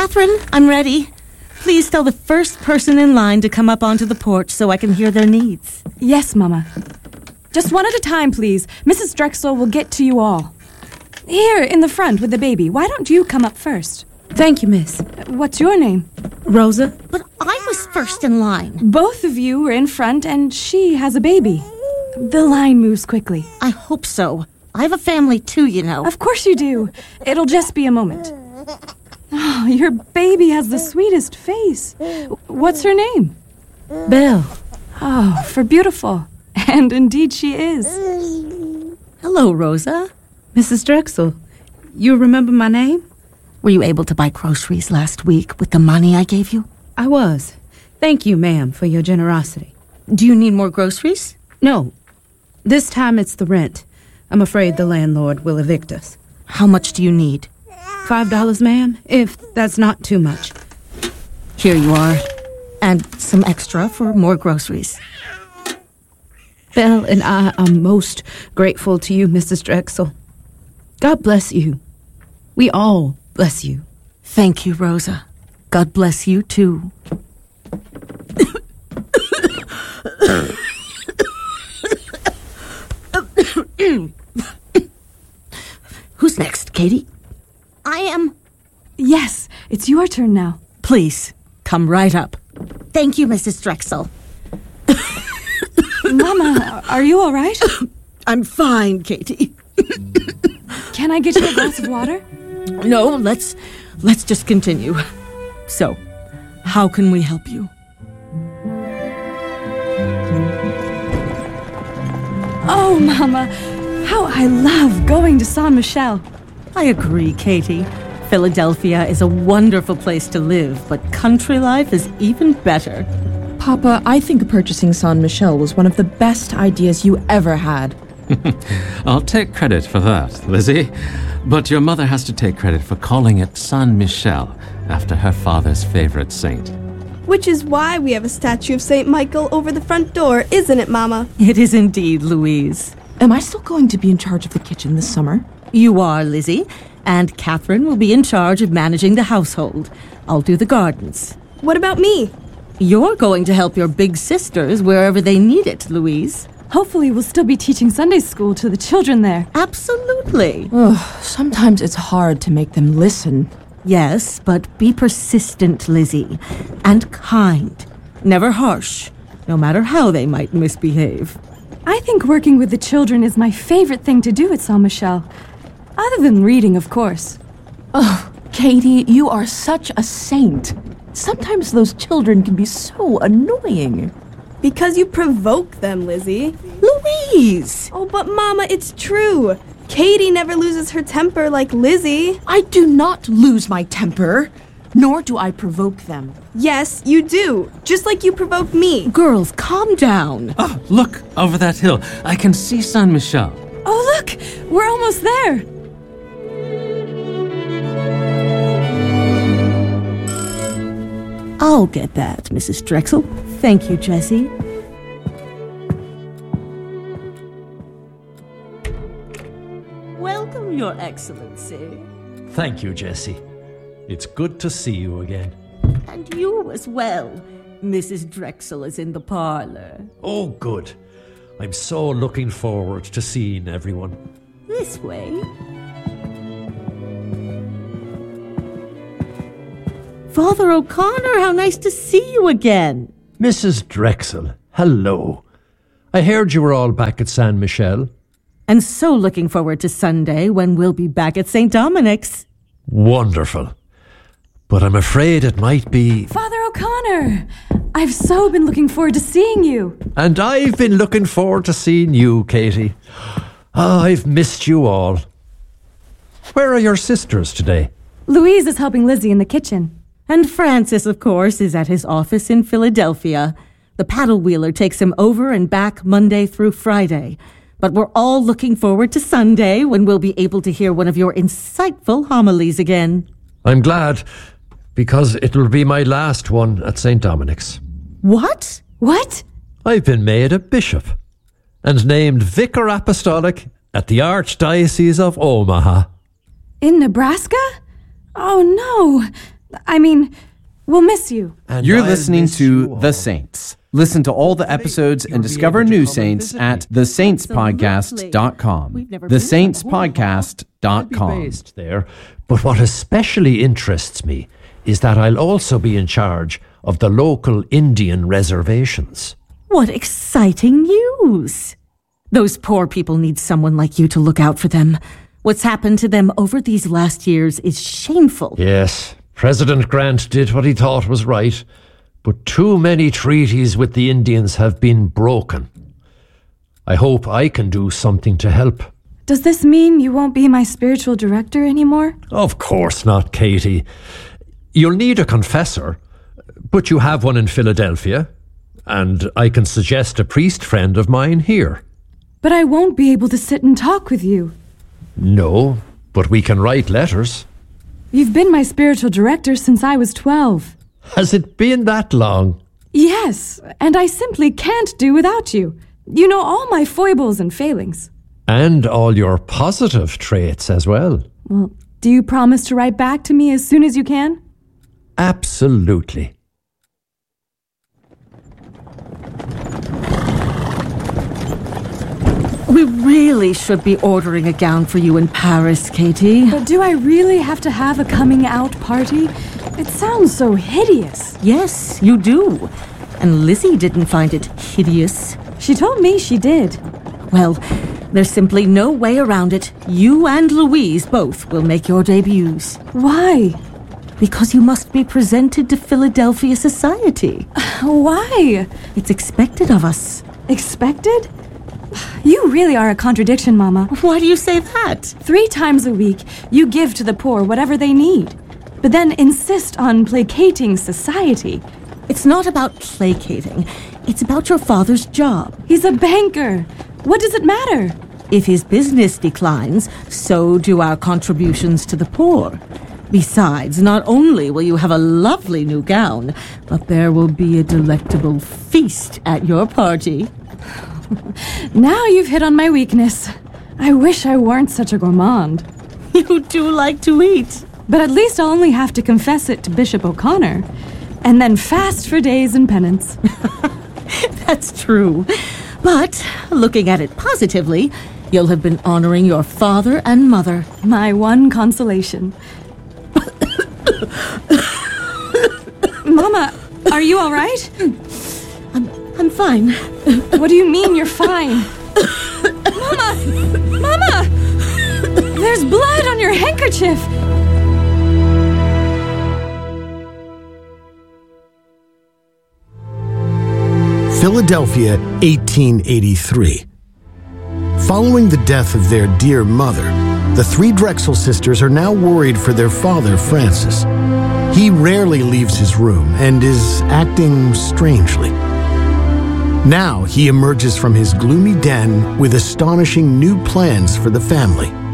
Catherine, I'm ready. Please tell the first person in line to come up onto the porch so I can hear their needs. Yes, Mama. Just one at a time, please. Mrs. Drexel will get to you all. Here, in the front with the baby. Why don't you come up first? Thank you, miss. What's your name? Rosa. But I was first in line. Both of you were in front, and she has a baby. The line moves quickly. I hope so. I have a family too, you know. Of course you do. It'll just be a moment. Oh, your baby has the sweetest face. What's her name? Belle. Oh, for beautiful. And indeed she is. Hello, Rosa. Mrs. Drexel, you remember my name? Were you able to buy groceries last week with the money I gave you? I was. Thank you, ma'am, for your generosity. Do you need more groceries? No. This time it's the rent. I'm afraid the landlord will evict us. How much do you need? $5, ma'am, if that's not too much. Here you are. And some extra for more groceries. Belle and I are most grateful to you, Mrs. Drexel. God bless you. We all bless you. Thank you, Rosa. God bless you, too. Who's next, Katie? I am. Yes, it's your turn now. Please, come right up. Thank you, Mrs. Drexel. Mama, are you all right? I'm fine, Katie. Can I get you a glass of water? No, let's just continue. So, how can we help you? Oh, Mama, how I love going to Saint Michel. I agree, Katie. Philadelphia is a wonderful place to live, but country life is even better. Papa, I think purchasing Saint Michel was one of the best ideas you ever had. I'll take credit for that, Lizzie. But your mother has to take credit for calling it Saint Michel after her father's favorite saint. Which is why we have a statue of St. Michael over the front door, isn't it, Mama? It is indeed, Louise. Am I still going to be in charge of the kitchen this summer? You are, Lizzie, and Catherine will be in charge of managing the household. I'll do the gardens. What about me? You're going to help your big sisters wherever they need it, Louise. Hopefully we'll still be teaching Sunday school to the children there. Absolutely. Ugh, sometimes it's hard to make them listen. Yes, but be persistent, Lizzie, and kind. Never harsh, no matter how they might misbehave. I think working with the children is my favorite thing to do at Saint Michel. Other than reading, of course. Oh, Katie, you are such a saint. Sometimes those children can be so annoying. Because you provoke them, Lizzie. Louise! Oh, but Mama, it's true. Katie never loses her temper like Lizzie. I do not lose my temper, nor do I provoke them. Yes, you do. Just like you provoke me. Girls, calm down. Oh, look, over that hill. I can see Saint Michel. Oh, look! We're almost there! I'll get that, Mrs. Drexel. Thank you, Jessie. Welcome, Your Excellency. Thank you, Jessie. It's good to see you again. And you as well. Mrs. Drexel is in the parlor. Oh, good. I'm so looking forward to seeing everyone. This way. Father O'Connor, how nice to see you again. Mrs. Drexel, hello. I heard you were all back at Saint Michel. And so looking forward to Sunday when we'll be back at St. Dominic's. Wonderful. But I'm afraid it might be... Father O'Connor! I've so been looking forward to seeing you. And I've been looking forward to seeing you, Katie. Oh, I've missed you all. Where are your sisters today? Louise is helping Lizzie in the kitchen. And Francis, of course, is at his office in Philadelphia. The paddle wheeler takes him over and back Monday through Friday. But we're all looking forward to Sunday when we'll be able to hear one of your insightful homilies again. I'm glad, because it'll be my last one at St. Dominic's. What? What? I've been made a bishop and named Vicar Apostolic at the Archdiocese of Omaha. In Nebraska? Oh, no. I mean, we'll miss you. And You're I'll listening miss you to all. The Saints. Listen to all the episodes and discover new saints at thesaintspodcast.com. I'll be thesaintspodcast.com. based there. But what especially interests me is that I'll also be in charge of the local Indian reservations. What exciting news! Those poor people need someone like you to look out for them. What's happened to them over these last years is shameful. Yes, President Grant did what he thought was right, but too many treaties with the Indians have been broken. I hope I can do something to help. Does this mean you won't be my spiritual director anymore? Of course not, Katie. You'll need a confessor, but you have one in Philadelphia, and I can suggest a priest friend of mine here. But I won't be able to sit and talk with you. No, but we can write letters. You've been my spiritual director since I was 12. Has it been that long? Yes, and I simply can't do without you. You know all my foibles and failings. And all your positive traits as well. Well, do you promise to write back to me as soon as you can? Absolutely. We really should be ordering a gown for you in Paris, Katie. But do I really have to have a coming out party? It sounds so hideous. Yes, you do. And Lizzie didn't find it hideous. She told me she did. Well, there's simply no way around it. You and Louise both will make your debuts. Why? Because you must be presented to Philadelphia society. Why? It's expected of us. Expected? You really are a contradiction, Mama. Why do you say that? 3 times a week, you give to the poor whatever they need, but then insist on placating society. It's not about placating. It's about your father's job. He's a banker. What does it matter? If his business declines, so do our contributions to the poor. Besides, not only will you have a lovely new gown, but there will be a delectable feast at your party. Now you've hit on my weakness. I wish I weren't such a gourmand. You do like to eat. But at least I'll only have to confess it to Bishop O'Connor, and then fast for days in penance. That's true. But, looking at it positively, you'll have been honoring your father and mother. My one consolation. Mama, are you all right? I'm fine. What do you mean you're fine? Mama! Mama! There's blood on your handkerchief! Philadelphia, 1883. Following the death of their dear mother, the 3 Drexel sisters are now worried for their father, Francis. He rarely leaves his room and is acting strangely. Now he emerges from his gloomy den with astonishing new plans for the family.